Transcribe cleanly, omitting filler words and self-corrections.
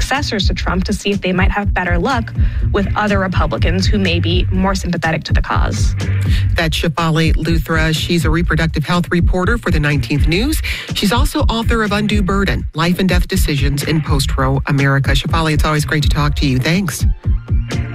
successors to Trump to see if they might have better luck with other Republicans who may be more sympathetic to the cause. That's Shefali Luthra. She's a reproductive health reporter for the 19th News. She's also author of Undue Burden, Life and Death Decisions in Post-Roe America. Shefali, it's always great to talk to you. Thanks.